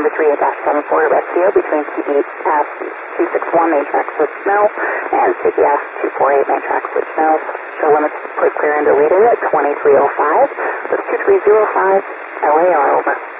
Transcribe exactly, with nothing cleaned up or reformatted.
number three at dash seven four Red Seal between C B S two six one main track switch snow and C B S two four eight main track switch snow. Show limits clear into reading at twenty-three oh five with two three zero five L A R over.